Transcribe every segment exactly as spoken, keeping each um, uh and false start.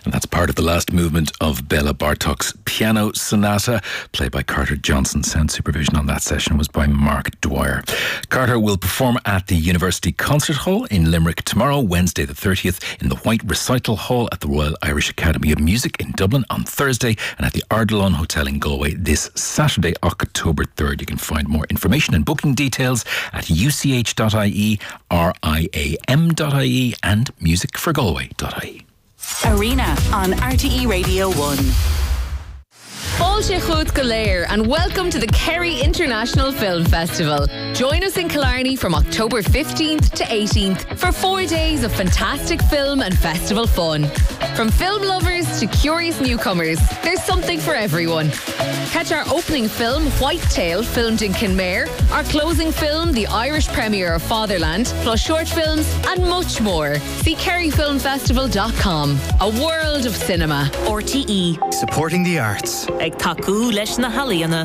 And that's part of the last movement of Bela Bartok's Piano Sonata, played by Carter Johnson. Sound supervision on that session was by Mark Dwyer. Carter will perform at the University Concert Hall in Limerick tomorrow, Wednesday the thirtieth, in the White Recital Hall at the Royal Irish Academy of Music in Dublin on Thursday, and at the Ardalon Hotel in Galway this Saturday, October third. You can find more information and booking details at u c h dot i e, r i a m dot i e and music for galway dot i e. Arena on R T E Radio one. Fáilte chuad go léir and welcome to the Kerry International Film Festival. Join us in Killarney from October fifteenth to eighteenth for four days of fantastic film and festival fun. From film lovers to curious newcomers, there's something for everyone. Catch our opening film, Whitetail, filmed in Kinmare, our closing film, the Irish premiere of Fatherland, plus short films and much more. See kerry film festival dot com. A world of cinema. R T E. Supporting the arts. Ag tacu leis na halaíonna.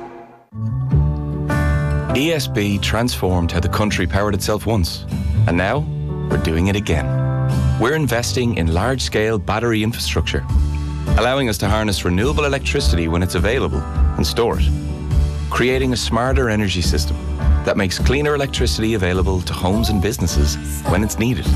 E S B transformed how the country powered itself once, and now we're doing it again. We're investing in large-scale battery infrastructure, allowing us to harness renewable electricity when it's available and store it, creating a smarter energy system that makes cleaner electricity available to homes and businesses when it's needed.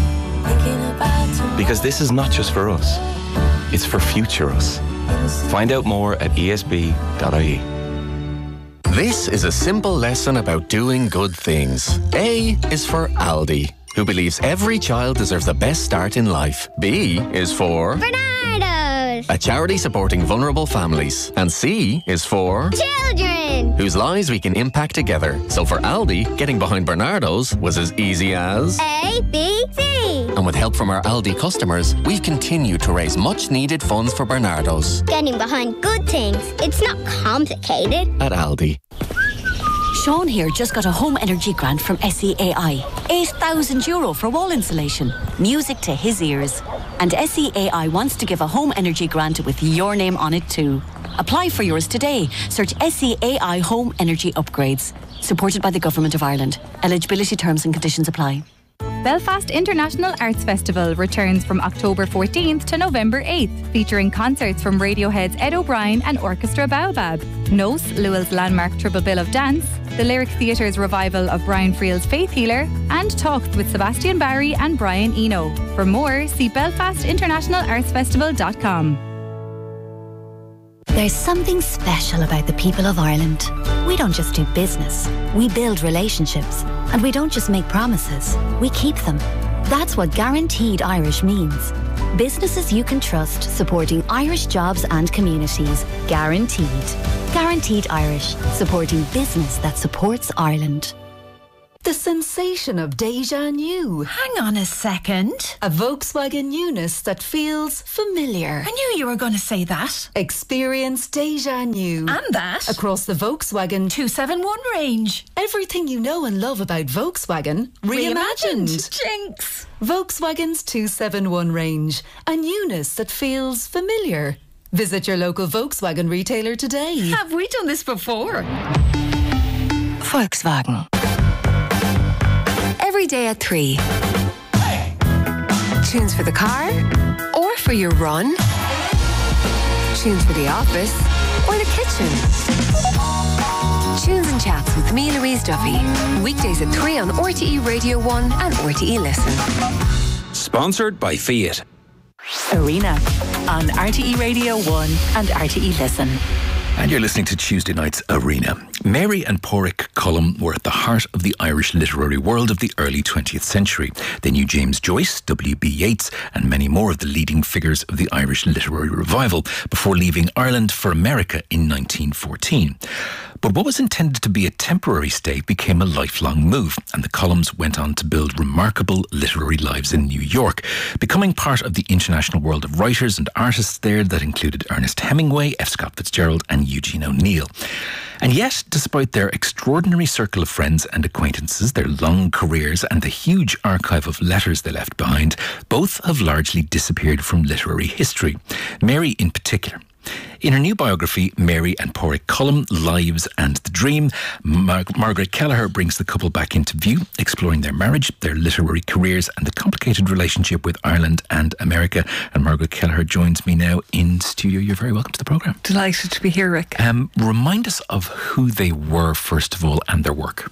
Because this is not just for us, it's for future us. Find out more at e s b dot i e. This is a simple lesson about doing good things. A is for Aldi, who believes every child deserves the best start in life. B is for Bernardo's, a charity supporting vulnerable families. And C is for children, whose lives we can impact together. So for Aldi, getting behind Bernardo's was as easy as A, B, C. And with help from our Aldi customers, we've continued to raise much needed funds for Bernardo's. Getting behind good things, it's not complicated. At Aldi. Sean here just got a home energy grant from S E A I. eight thousand euro for wall insulation. Music to his ears. And S E A I wants to give a home energy grant with your name on it too. Apply for yours today. Search S E A I Home Energy Upgrades. Supported by the Government of Ireland. Eligibility terms and conditions apply. Belfast International Arts Festival returns from October fourteenth to November eighth, featuring concerts from Radiohead's Ed O'Brien and Orchestra Baobab, Nos, Lewell's landmark triple bill of dance, the Lyric Theatre's revival of Brian Friel's Faith Healer, and talks with Sebastian Barry and Brian Eno. For more, see belfast international arts festival dot com. There's something special about the people of Ireland. We don't just do business, we build relationships. And we don't just make promises, we keep them. That's what Guaranteed Irish means. Businesses you can trust supporting Irish jobs and communities. Guaranteed. Guaranteed Irish, supporting business that supports Ireland. The sensation of déjà new. Hang on a second. A Volkswagen newness that feels familiar. I knew you were going to say that. Experience déjà new. And that. Across the Volkswagen two seventy-one range. Everything you know and love about Volkswagen reimagined. Reimagined. Jinx. Volkswagen's two seventy-one range. A newness that feels familiar. Visit your local Volkswagen retailer today. Have we done this before? Volkswagen. Every day at three. Tunes for the car or for your run. Tunes for the office or the kitchen. Tunes and chats with me, Louise Duffy. Weekdays at three on R T E Radio one and R T E Listen. Sponsored by Fiat. Arena on R T E Radio one and R T E Listen. And you're listening to Tuesday night's Arena. Mary and Pádraic Colum were at the heart of the Irish literary world of the early twentieth century. They knew James Joyce, W B Yeats, and many more of the leading figures of the Irish literary revival before leaving Ireland for America in nineteen fourteen. But what was intended to be a temporary stay became a lifelong move, and the Colums went on to build remarkable literary lives in New York, becoming part of the international world of writers and artists there that included Ernest Hemingway, F. Scott Fitzgerald, and Eugene O'Neill. And yet, despite their extraordinary circle of friends and acquaintances, their long careers, and the huge archive of letters they left behind, both have largely disappeared from literary history. Mary in particular. In her new biography, Mary and Pádraig Colum, Lives and the Dream, Mar- Margaret Kelleher brings the couple back into view, exploring their marriage, their literary careers and the complicated relationship with Ireland and America. And Margaret Kelleher joins me now in studio. You're very welcome to the programme. Delighted to be here, Rick. Um, remind us of who they were, first of all, and their work.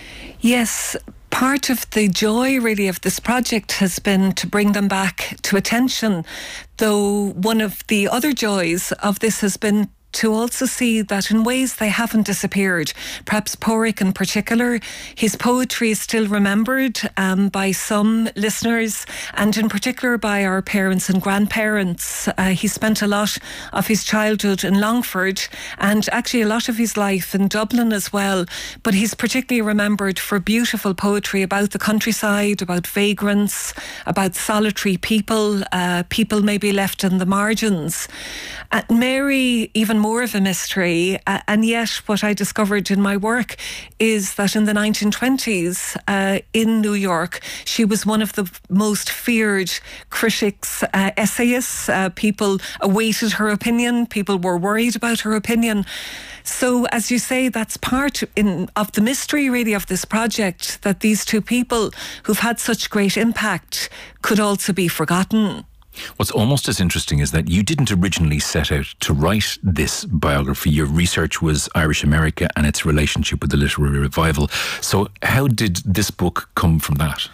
Yes, part of the joy really of this project has been to bring them back to attention, though one of the other joys of this has been to also see that in ways they haven't disappeared. Perhaps Pádraig in particular, his poetry is still remembered um, by some listeners, and in particular by our parents and grandparents. Uh, he spent a lot of his childhood in Longford and actually a lot of his life in Dublin as well, but he's particularly remembered for beautiful poetry about the countryside, about vagrants, about solitary people, uh, people maybe left in the margins. Uh, Mary, even more of a mystery, uh, and yet what I discovered in my work is that in the nineteen twenties uh, in New York, she was one of the most feared critics, uh, essayists. Uh, people awaited her opinion, people were worried about her opinion. So, as you say, that's part in, of the mystery really of this project, that these two people who've had such great impact could also be forgotten. What's almost as interesting is that you didn't originally set out to write this biography. Your research was Irish America and its relationship with the literary revival. So how did this book come from that?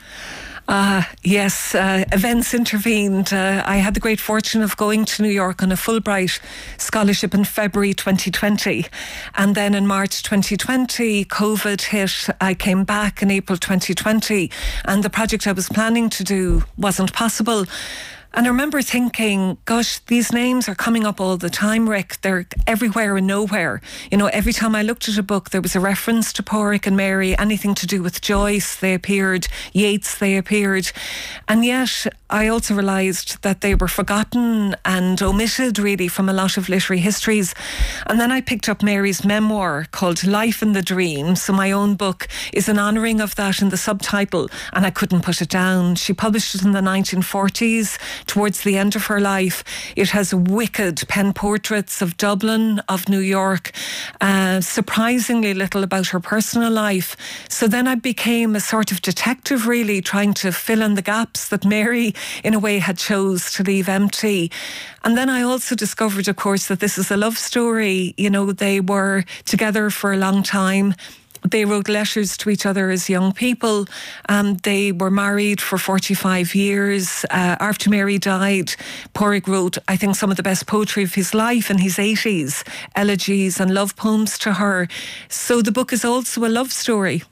Uh, yes, uh, events intervened. Uh, I had the great fortune of going to New York on a Fulbright scholarship in February twenty twenty. And then in March twenty twenty, COVID hit. I came back in April twenty twenty, and the project I was planning to do wasn't possible. And I remember thinking, gosh, these names are coming up all the time, Rick. They're everywhere and nowhere. You know, every time I looked at a book, there was a reference to Pádraig and Mary, anything to do with Joyce, they appeared, Yeats, they appeared. And yet, I also realised that they were forgotten and omitted, really, from a lot of literary histories. And then I picked up Mary's memoir called Life and the Dream. So my own book is an honouring of that in the subtitle, and I couldn't put it down. She published it in the nineteen forties. Towards the end of her life. It has wicked pen portraits of Dublin, of New York, uh, surprisingly little about her personal life. So then I became a sort of detective, really, trying to fill in the gaps that Mary, in a way, had chose to leave empty. And then I also discovered, of course, that this is a love story. You know, they were together for a long time. They wrote letters to each other as young people. Um, they were married for forty-five years. Uh, after Mary died, Pádraig wrote, I think, some of the best poetry of his life in his eighties, elegies and love poems to her. So the book is also a love story.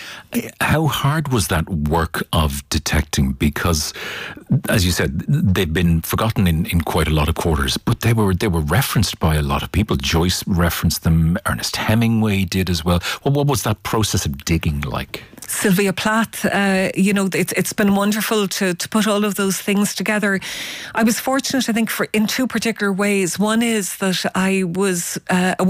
How hard was that work of detecting? Because, as you said, they've been forgotten in, in quite a lot of quarters, but they were they were referenced by a lot of people. Joyce referenced them, Ernest Hemingway did as well. Well, what was that process of digging like? Sylvia Plath, uh, you know, it's it's been wonderful to to put all of those things together. I was fortunate, I think, for in two particular ways. One is that I was uh,